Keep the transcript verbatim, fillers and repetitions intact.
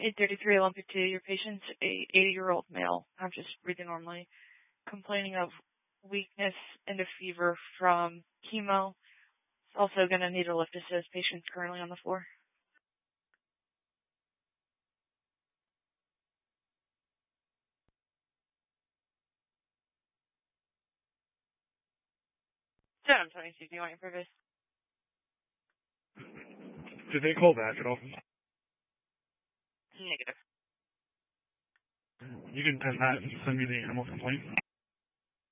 eight thirty-three Olympic two, your patient's a eighty-year-old male. I'm just breathing normally. Complaining of weakness and a fever from chemo. It's also going to need a lift assist. Patient's currently on the floor. seven twenty-two, do you want your purpose? Did they call back at all? Negative. You can send that and send me the animal complaint.